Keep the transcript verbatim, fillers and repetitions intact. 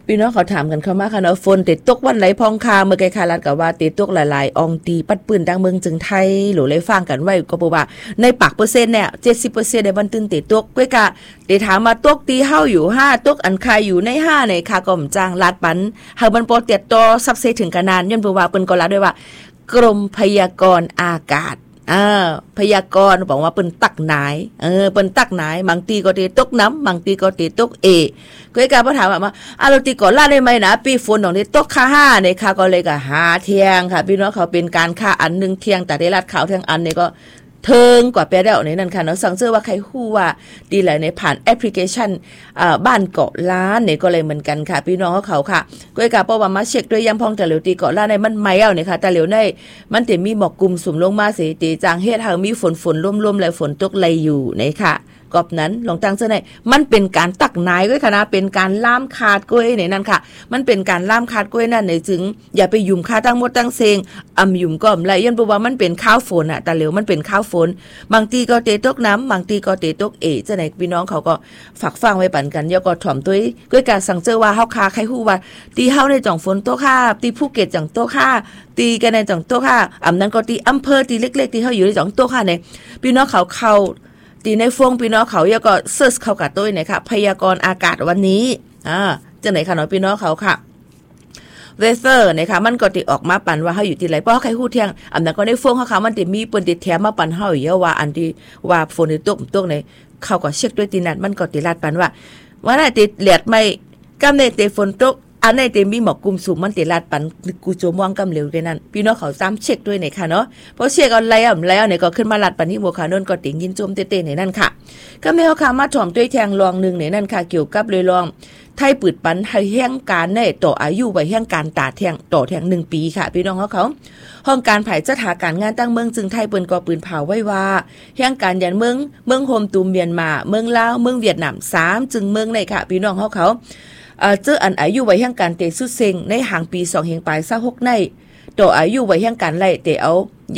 พี่น้องเขาถามกันเข้ามาค่ะเนาะฝนติดตกวันไหนพองคาเมื่อไกลคารัดก็ว่าติดตกหลายๆอองตีปัดปืนดังเมืองจึงไทยหรือเลยฟังกันไว้ก็บอกว่าในปากเปอร์เซ็นต์เนี่ย เจ็ดสิบเปอร์เซ็นต์ ในวันตื่นติดตกก้อยกะได้ถามมาตกตีเฮาอยู่ห้าตกอันคายอยู่ในห้าในค่ะก็มจ้างลาดปันเฮามันบ่เตียดต่อซับเซถึงกันนานย้อนบ่ว่าเปิ้นก็ลาด้วยว่ากรมพยากรณ์อากาศอ่าพยากรณ์บอกว่าเปิ้นตักหนายเออเปิ้นตักหนายบางทีก็ติตกน้ำบางทีก็ติตกเอก้อยกะบ่ถามว่าอ่ะเราติก่อนลาได้มั้ยนะปีฝนของนี้ตกค่าห้าในค่ะก็เลยก็หาเที่ยงค่ะพี่น้องเขาเป็นการค่าอันนึงเที่ยงแต่ได้ลาดข่าวเที่ยงอันนี่ก็เทิงกว่าไปแล้วในนั้นค่ะเนาะสังเกตว่าใครฮู้ว่าดีหลายในผ่านแอปพลิเคชันอ่าบ้านเกาะล้านนี่ก็เลยเหมือนกันค่ะพี่น้องเขาค่ะก้อยกะเพราะว่ามาเช็คด้วยยังพองแต่เหลียวตีเกาะล้านในมันไม่เอานี่ค่ะแต่เหลียวในมันสิมีหมอกกลุ่มสุ่มลงมาสิตีจางเฮ็ดให้มีฝนฝนร่วมๆและฝนตกไหลอยู่นี่ค่ะกอบนั้นลองตั้งเสื้อในมันเป็นการตักนายก้อยค่ะนะเป็นการล่ามขาดก้อยในนั้นค่ะมันเป็นการล่ามขาดก้อยนั่นในจึงอย่าไปยุ่มค่าตั้งหมดตั้งเซงอำยุ่มก็ไหลย้อนเพราะว่ามันเป็นข้าวฝนอ่ะแต่เหลียวมันเป็นข้าวฝนบางทีก็เตตกน้ำบางทีก็เตตกเอเจ้าไหนพี่น้องเขาก็ฝากฟังไว้ปั่นกันยก็ถ่อมตัวด้วยการสั่งเจอว่าเฮาคาใครฮู้ว่าตีเฮาในจ่องฝนโตค่าตีภูเก็ตจ่องโตค่าตีกันในจ่องโตค่าอำนั้นก็ตีอำเภอตีเล็กๆที่เฮาอยู่ในจ่องโตค่าเนี่ยพี่น้องเขาเข้าตีในฟงพี่น้องเขายก็เซิร์ชเข้ากับตัวนี่ค่ะพยากรณ์อากาศวันนี้อ่าจังไหนค่ะน้องพี่น้องเขาค่ะเวเซอร์นะคะมันก็ติออกมาปั่นว่าเฮาอยู่ที่ไหนเพราะใครฮู้เที่ยงอำนั้นก็ได้ฟงเขาค่ะมันติมีเปิ้นติแถมมาปั่นเฮาอยู่ว่าอันที่ว่าฝนสิตกตกในเขาก็เช็คด้วยตีนัดมันก็ติลาดปั่นว่าว่าได้ติแหลดไม่กำในติฝนตกอันไหนติมีหมอกกลุ่มสูงมันติลาดปั่นกูโจม่วงกำเหลวกันนั่นพี่น้องเขาตามเช็คด้วยนี่ค่ะเนาะเพราะเช็คเอาแล้วแล้วเนี่ยก็ขึ้นมาลาดปั่นที่หัวขาโน่นก็ติงยินโจมเต้ๆในนั่นค่ะก็มีเฮาค่ะมาถ่อมด้วยแทงรองนึงในนั่นค่ะเกี่ยวกับเลยรองไทยปืดปันให้แห่งการในต่ออายุไว้แห่งการตาแทงต่อแทงหนึ่งปีค่ะพี่น้องเขาเขาห้องการไผ่จัดหาการงานตั้งเมืองจึงไทยเปิ้นก่อปืนเผาไว้ว่าแห่งการยันเมืองเมืองโฮมตูมเมียนมาเมืองลาวเมืองเวียดนามสามจึงเมืองในค่ะพี่น้องเขาเขาเอ่อเจออันอายุไว้แห่งการเตสุดเซ็งในห่างปีสองเฮงปลายยี่สิบหกในต่ออายุไว้แห่งการไล่เตเอา